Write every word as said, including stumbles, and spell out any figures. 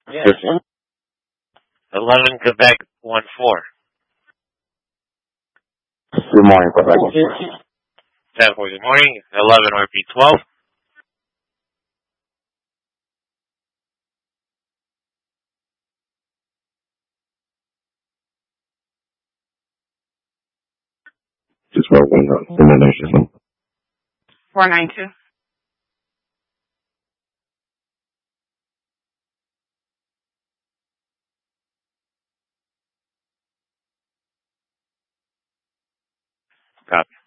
Yes. eleven Quebec one four. Good morning, Quebec one four. ten four, good morning. eleven R P twelve. Just rolling on Indonesia. four nine two. Copy.